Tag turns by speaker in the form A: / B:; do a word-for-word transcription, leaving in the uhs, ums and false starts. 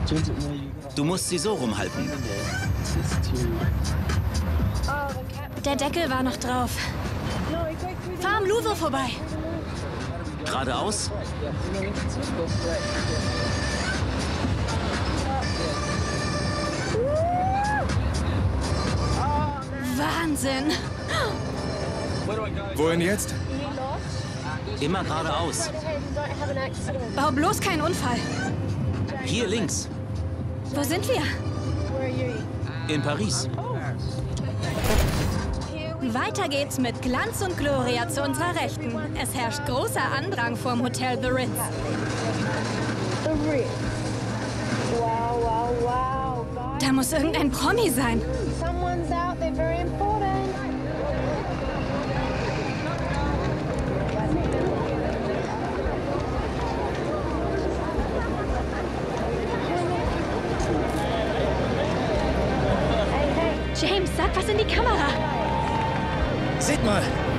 A: Du musst sie so rumhalten.
B: Der Deckel war noch drauf. Fahr am Louvre vorbei.
A: Geradeaus?
B: Wahnsinn.
C: Wohin jetzt?
A: Immer geradeaus.
B: Bau bloß keinen Unfall.
A: Hier links.
B: Wo sind wir?
A: In Paris.
B: Weiter geht's mit Glanz und Gloria zu unserer Rechten. Es herrscht großer Andrang vorm Hotel The Ritz.
D: The Ritz. Wow, wow, wow. Guys.
B: Da muss irgendein Promi sein.
D: Someone's out there very important.
B: James, sag was in die Kamera.
C: Seht mal,